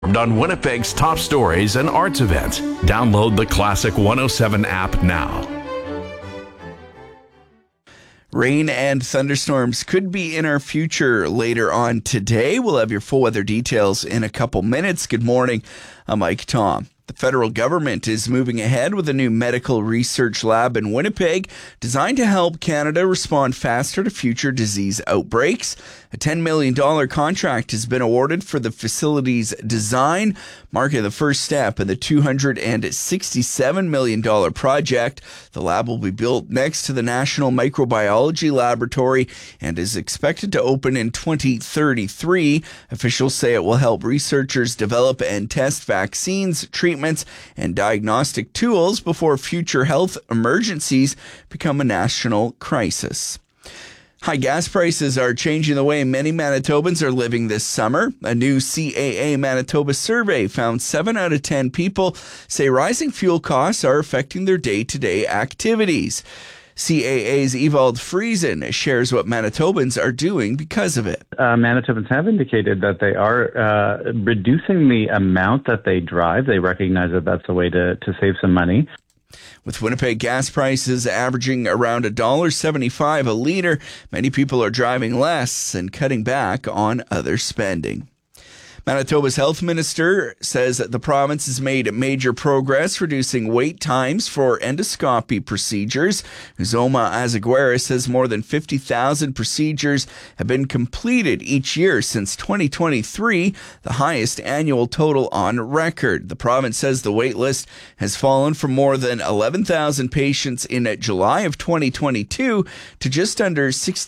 On Winnipeg's top stories and arts events. Download the Classic 107 app now. Rain and thunderstorms could be in our future later on today. We'll have your full weather details in a couple minutes. Good morning. I'm Mike Tom. The federal government is moving ahead with a new medical research lab in Winnipeg designed to help Canada respond faster to future disease outbreaks. A $10 million contract has been awarded for the facility's design, marking the first step in the $267 million project. The lab will be built next to the National Microbiology Laboratory and is expected to open in 2033. Officials say it will help researchers develop and test vaccines, treatments, and diagnostic tools before future health emergencies become a national crisis. High gas prices are changing the way many Manitobans are living this summer. A new CAA Manitoba survey found 7 out of 10 people say rising fuel costs are affecting their day-to-day activities. CAA's Ewald Friesen shares what Manitobans are doing because of it. Manitobans have indicated that they are reducing the amount that they drive. They recognize that that's a way to save some money. With Winnipeg gas prices averaging around $1.75 a litre, many people are driving less and cutting back on other spending. Manitoba's health minister says that the province has made major progress reducing wait times for endoscopy procedures. Uzoma Azaguera says more than 50,000 procedures have been completed each year since 2023, the highest annual total on record. The province says the wait list has fallen from more than 11,000 patients in July of 2022 to just under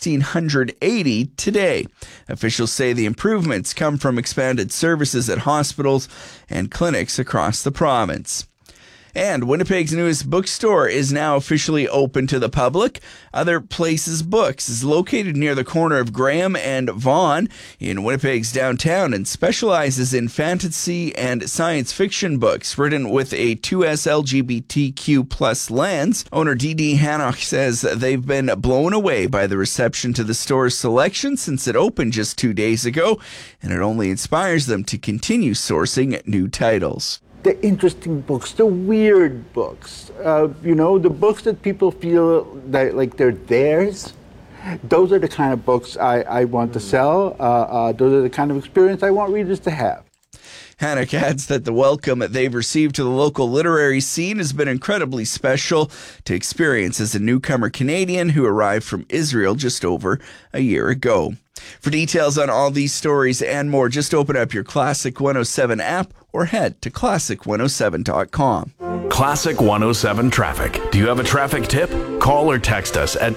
1,680 today. Officials say the improvements come from expanded services at hospitals and clinics across the province. And Winnipeg's newest bookstore is now officially open to the public. Other Places Books is located near the corner of Graham and Vaughan in Winnipeg's downtown and specializes in fantasy and science fiction books written with a 2S LGBTQ plus lens. Owner D.D. Hannock says they've been blown away by the reception to the store's selection since it opened just 2 days ago, and it only inspires them to continue sourcing new titles. The interesting books, the weird books, the books that people feel that like they're theirs. Those are the kind of books I want to sell. Those are the kind of experience I want readers to have. Hannock adds that the welcome that they've received to the local literary scene has been incredibly special to experience as a newcomer Canadian who arrived from Israel just over a year ago. For details on all these stories and more, just open up your Classic 107 app or head to classic107.com. Classic 107 traffic. Do you have a traffic tip? Call or text us at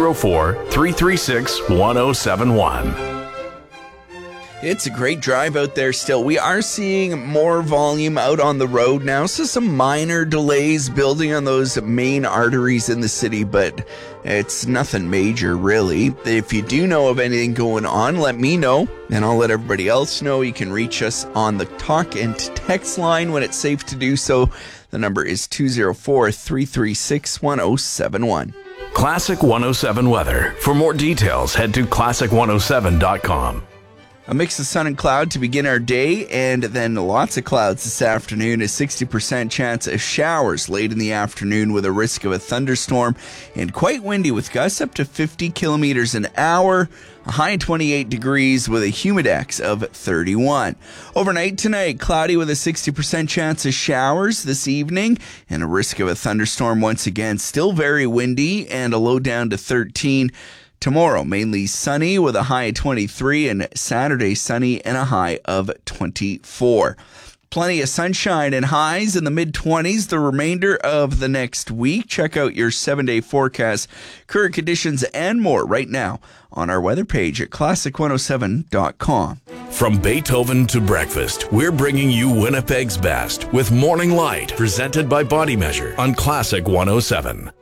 204-336-1071. It's a great drive out there still. We are seeing more volume out on the road now, so some minor delays building on those main arteries in the city, but it's nothing major, really. If you do know of anything going on, let me know, and I'll let everybody else know. You can reach us on the talk and text line when it's safe to do so. The number is 204-336-1071. Classic 107 weather. For more details, head to classic107.com. A mix of sun and cloud to begin our day, and then lots of clouds this afternoon. A 60% chance of showers late in the afternoon with a risk of a thunderstorm, and quite windy with gusts up to 50 kilometers an hour. A high 28 degrees with a humidex of 31. Overnight tonight, cloudy with a 60% chance of showers this evening and a risk of a thunderstorm once again. Still very windy and a low down to 13. Tomorrow, mainly sunny with a high of 23, and Saturday, sunny and a high of 24. Plenty of sunshine and highs in the mid-20s the remainder of the next week. Check out your 7-day forecast, current conditions, and more right now on our weather page at classic107.com. From Beethoven to breakfast, we're bringing you Winnipeg's best with Morning Light, presented by Body Measure on Classic 107.